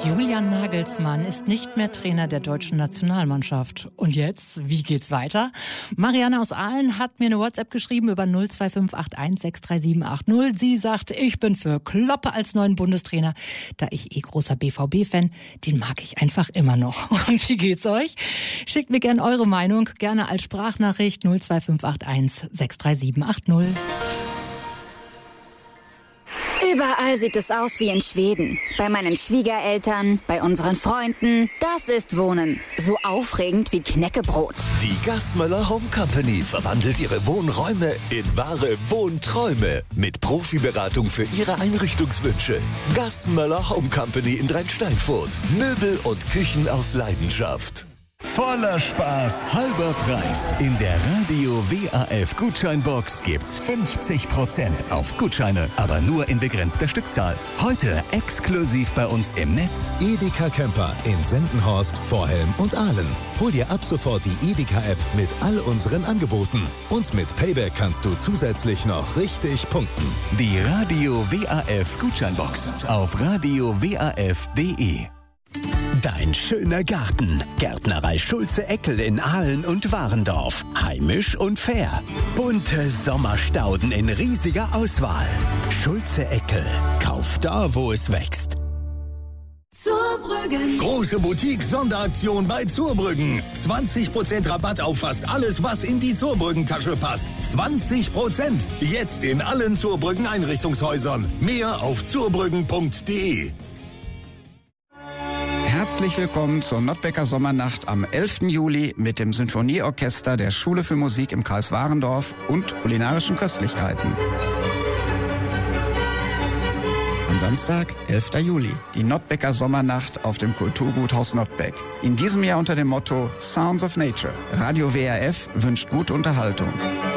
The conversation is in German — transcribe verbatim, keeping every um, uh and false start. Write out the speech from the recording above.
Julian Nagelsmann ist nicht mehr Trainer der deutschen Nationalmannschaft. Und jetzt, wie geht's weiter? Marianne aus Aalen hat mir eine WhatsApp geschrieben über null zwei fünf acht eins sechs drei sieben acht null. Sie sagt, ich bin für Kloppe als neuen Bundestrainer. Da ich eh großer B V B-Fan, den mag ich einfach immer noch. Und wie geht's euch? Schickt mir gerne eure Meinung, gerne als Sprachnachricht null zwei fünf acht eins sechs drei sieben acht null. Überall sieht es aus wie in Schweden. Bei meinen Schwiegereltern, bei unseren Freunden. Das ist Wohnen. So aufregend wie Knäckebrot. Die Gassmöller Home Company verwandelt ihre Wohnräume in wahre Wohnträume. Mit Profiberatung für ihre Einrichtungswünsche. Gassmöller Home Company in Drei-Steinfurt. Möbel und Küchen aus Leidenschaft. Voller Spaß, halber Preis. In der Radio W A F Gutscheinbox gibt's fünfzig Prozent auf Gutscheine, aber nur in begrenzter Stückzahl. Heute exklusiv bei uns im Netz. Edeka Camper in Sendenhorst, Vorhelm und Aalen. Hol dir ab sofort die Edeka-App mit all unseren Angeboten. Und mit Payback kannst du zusätzlich noch richtig punkten. Die Radio W A F Gutscheinbox auf radio w a f punkt d e. Dein schöner Garten. Gärtnerei Schulze-Eckel in Aalen und Warendorf. Heimisch und fair. Bunte Sommerstauden in riesiger Auswahl. Schulze-Eckel. Kauf da, wo es wächst. Zurbrüggen. Große Boutique-Sonderaktion bei Zurbrüggen. zwanzig Prozent Rabatt auf fast alles, was in die Zurbrüggen-Tasche passt. zwanzig Prozent. Jetzt in allen Zurbrüggen-Einrichtungshäusern. Mehr auf zurbrüggen punkt d e. Herzlich willkommen zur Nottbecker Sommernacht am elften Juli mit dem Sinfonieorchester der Schule für Musik im Kreis Warendorf und kulinarischen Köstlichkeiten. Am Samstag, elften Juli, die Nottbecker Sommernacht auf dem Kulturgut Haus Nottbeck. In diesem Jahr unter dem Motto Sounds of Nature. Radio W A F wünscht gute Unterhaltung.